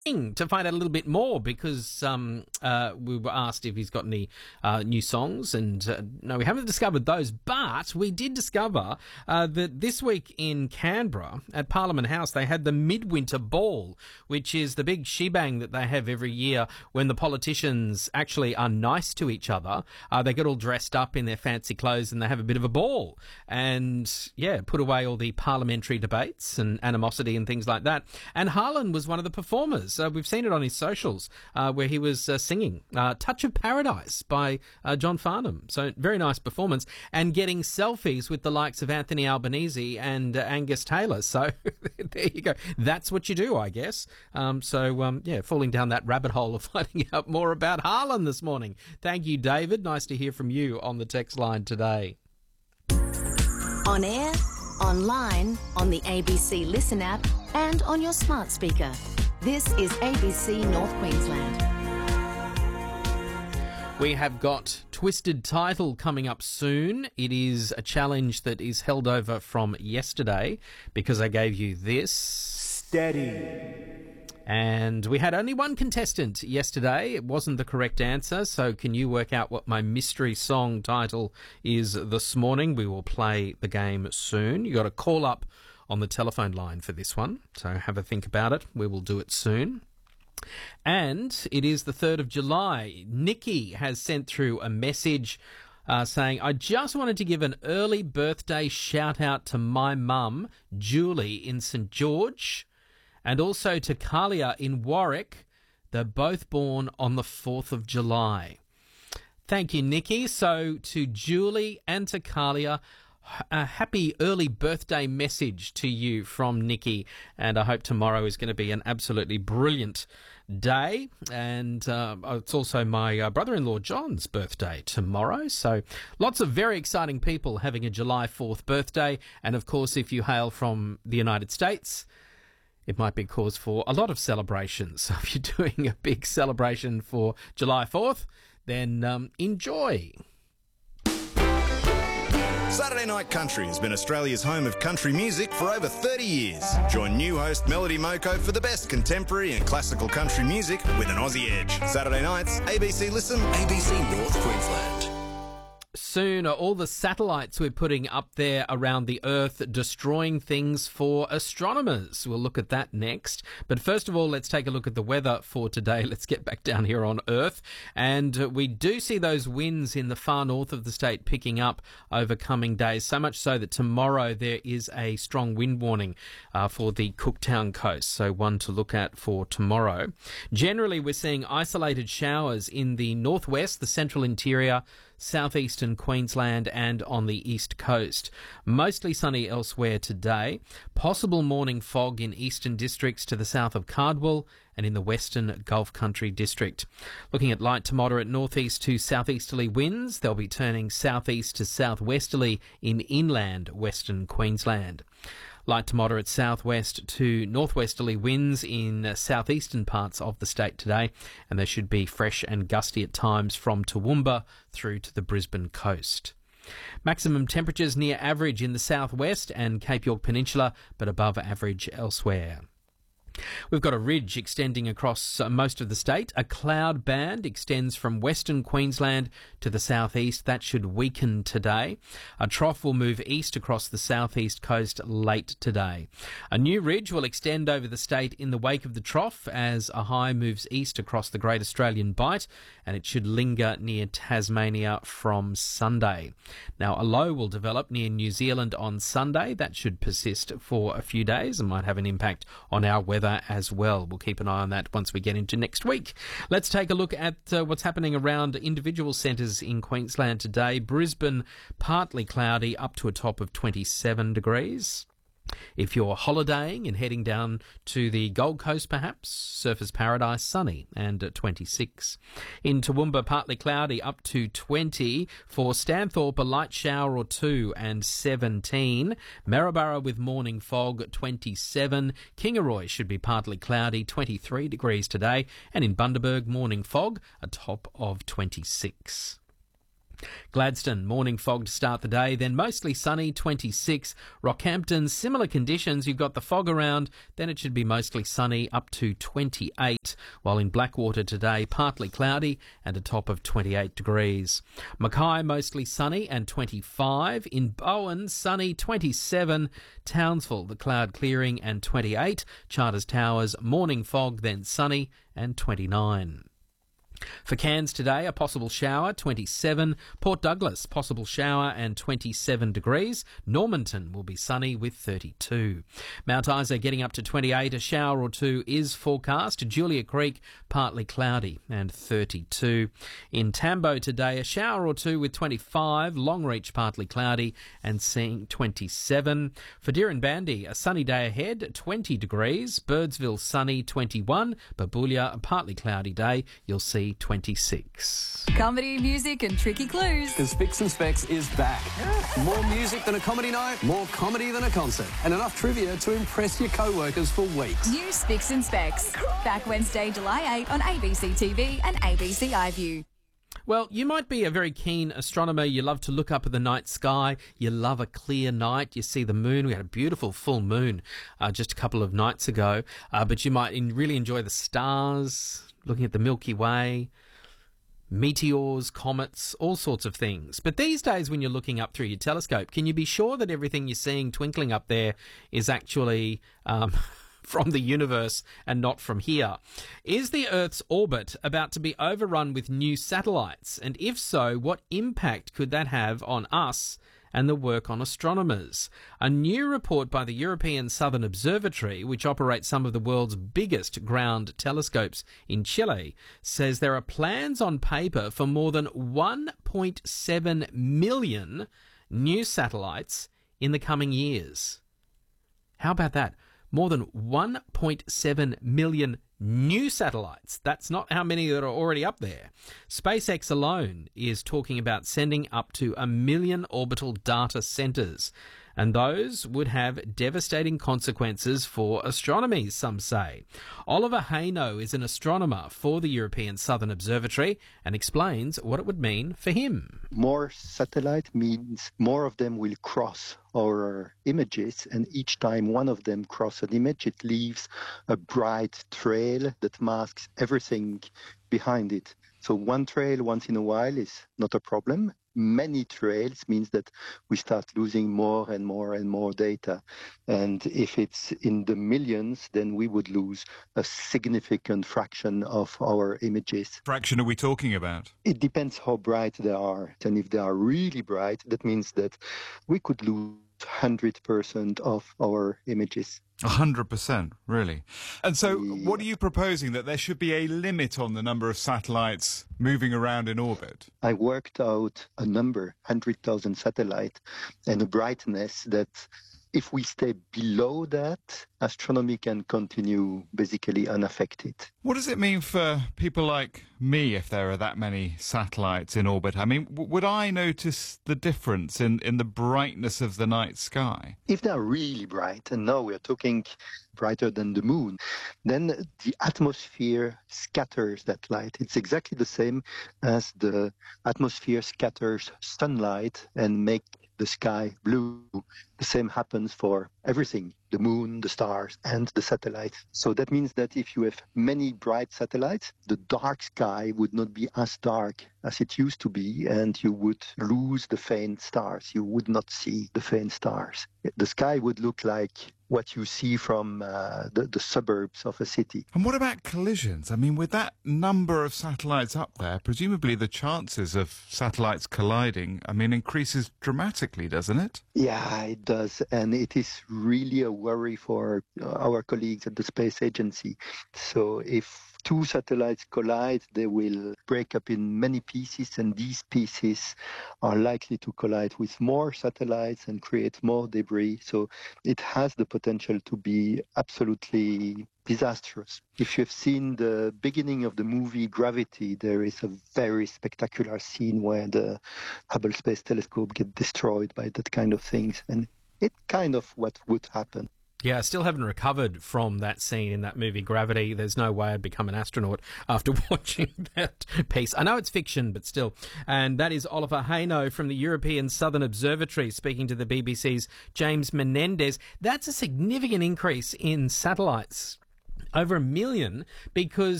to find out a little bit more because we were asked if he's got any new songs, and no, we haven't discovered those, but we did discover that this week in Canberra at Parliament House they had the Midwinter Ball, which is the big shebang that they have every year when the politicians actually are nice to each other. They get all dressed up in their fancy clothes and they have a bit of a ball and, yeah, put away all the parliamentary debates and animosity and things like that. And Harlan was one of the performers. We've seen it on his socials where he was singing Touch of Paradise by John Farnham. So very nice performance, and getting selfies with the likes of Anthony Albanese and Angus Taylor. So there you go. That's what you do, I guess. Falling down that rabbit hole of finding out more about Harlan this morning. Thank you, David. Nice to hear from you on the text line today. On air, online, on the ABC Listen app, and on your smart speaker. This is ABC North Queensland. We have got Twisted Title coming up soon. It is a challenge that is held over from yesterday because I gave you this. Steady. And we had only one contestant yesterday. It wasn't the correct answer, so can you work out what my mystery song title is this morning? We will play the game soon. You got to call up on the telephone line for this one, so have a think about it. We will do it soon. And it is the 3rd of July. Nikki has sent through a message saying, I just wanted to give an early birthday shout out to my mum, Julie, in St. George, and also to Kalia in Warwick. They're both born on the 4th of July. Thank you, Nikki. So to Julie and to Kalia, a happy early birthday message to you from Nikki, and I hope tomorrow is going to be an absolutely brilliant day. And it's also my brother-in-law John's birthday tomorrow, so lots of very exciting people having a July 4th birthday. And of course, if you hail from the United States, it might be cause for a lot of celebrations. So if you're doing a big celebration for July 4th, then enjoy. Saturday Night Country has been Australia's home of country music for over 30 years. Join new host Melody Moko for the best contemporary and classical country music with an Aussie edge. Saturday nights, ABC Listen, ABC North Queensland. Soon, all the satellites we're putting up there around the Earth destroying things for astronomers. We'll look at that next. But first of all, let's take a look at the weather for today. Let's get back down here on Earth. And we do see those winds in the far north of the state picking up over coming days, so much so that tomorrow there is a strong wind warning for the Cooktown coast. So one to look at for tomorrow. Generally, we're seeing isolated showers in the northwest, the central interior, southeastern Queensland and on the east coast. Mostly sunny elsewhere today. Possible morning fog in eastern districts to the south of Cardwell and in the western Gulf Country district. Looking at light to moderate northeast to southeasterly winds, they'll be turning southeast to southwesterly in inland western Queensland. Light to moderate southwest to northwesterly winds in southeastern parts of the state today, and they should be fresh and gusty at times from Toowoomba through to the Brisbane coast. Maximum temperatures near average in the southwest and Cape York Peninsula, but above average elsewhere. We've got a ridge extending across most of the state. A cloud band extends from western Queensland to the southeast. That should weaken today. A trough will move east across the southeast coast late today. A new ridge will extend over the state in the wake of the trough as a high moves east across the Great Australian Bight, and it should linger near Tasmania from Sunday. Now, a low will develop near New Zealand on Sunday. That should persist for a few days and might have an impact on our weather as well. We'll keep an eye on that once we get into next week. Let's take a look at what's happening around individual centres in Queensland today. Brisbane, partly cloudy, up to a top of 27 degrees. If you're holidaying and heading down to the Gold Coast perhaps, Surfers Paradise, sunny and at 26. In Toowoomba, partly cloudy, up to 20. For Stanthorpe, a light shower or two and 17. Maryborough with morning fog, 27. Kingaroy should be partly cloudy, 23 degrees today. And in Bundaberg, morning fog, a top of 26. Gladstone, morning fog to start the day, then mostly sunny, 26. Rockhampton, similar conditions. You've got the fog around, then it should be mostly sunny, up to 28. While in Blackwater today, partly cloudy and a top of 28 degrees. Mackay, mostly sunny and 25. In Bowen, sunny, 27. Townsville, the cloud clearing and 28. Charters Towers, morning fog, then sunny and 29. For Cairns today, a possible shower, 27. Port Douglas, possible shower and 27 degrees. Normanton will be sunny with 32. Mount Isa getting up to 28. A shower or two is forecast. Julia Creek, partly cloudy and 32. In Tambo today, a shower or two with 25. Longreach, partly cloudy and seeing 27. For Dirranbandi, a sunny day ahead, 20 degrees. Birdsville, sunny, 21. Babulia, a partly cloudy day. You'll see 26. Comedy, music and tricky clues. Because Spicks and Specs is back. More music than a comedy night, more comedy than a concert, and enough trivia to impress your co-workers for weeks. New Spicks and Specs. Back Wednesday, July 8 on ABC TV and ABC iView. Well, you might be a very keen astronomer. You love to look up at the night sky. You love a clear night. You see the moon. We had a beautiful full moon just a couple of nights ago. But you might really enjoy the stars, looking at the Milky Way, meteors, comets, all sorts of things. But these days, when you're looking up through your telescope, can you be sure that everything you're seeing twinkling up there is actually from the universe and not from here? Is the Earth's orbit about to be overrun with new satellites? And if so, what impact could that have on us and the work on astronomers? A new report by the European Southern Observatory, which operates some of the world's biggest ground telescopes in Chile, says there are plans on paper for more than 1.7 million new satellites in the coming years. How about that? More than 1.7 million new satellites. That's not how many that are already up there. SpaceX alone is talking about sending up to 1 million orbital data centres, and those would have devastating consequences for astronomy, some say. Oliver Haino is an astronomer for the European Southern Observatory and explains what it would mean for him. More satellite means more of them will cross our images, and each time one of them crosses an image, it leaves a bright trail that masks everything behind it. So one trail once in a while is not a problem. Many trails means that we start losing more and more and more data. And if it's in the millions, then we would lose a significant fraction of our images. Fraction are we talking about? It depends how bright they are. And if they are really bright, that means that we could lose 100% of our images. 100%, really. And so what are you proposing, that there should be a limit on the number of satellites moving around in orbit? I worked out a number, 100,000 satellites, and a brightness that if we stay below that, astronomy can continue basically unaffected. What does it mean for people like me if there are that many satellites in orbit? I mean, would I notice the difference in the brightness of the night sky? If they're really bright, and now we're talking brighter than the moon, then the atmosphere scatters that light. It's exactly the same as the atmosphere scatters sunlight and make the sky blue. The same happens for everything, the moon, the stars, and the satellites. So that means that if you have many bright satellites, the dark sky would not be as dark as it used to be, and you would lose the faint stars. You would not see the faint stars. The sky would look like what you see from the suburbs of a city. And what about collisions? I mean, with that number of satellites up there, presumably the chances of satellites colliding, increases dramatically, doesn't it? Yeah, it does. And it is really a worry for our colleagues at the Space Agency. So if two satellites collide, they will break up in many pieces, and these pieces are likely to collide with more satellites and create more debris. So it has the potential to be absolutely disastrous. If you've seen the beginning of the movie Gravity, there is a very spectacular scene where the Hubble Space Telescope gets destroyed by that kind of things, and it's kind of what would happen. Yeah, I still haven't recovered from that scene in that movie, Gravity. There's no way I'd become an astronaut after watching that piece. I know it's fiction, but still. And that is Oliver Hainaut from the European Southern Observatory speaking to the BBC's James Menendez. That's a significant increase in satellites. Over 1 million, because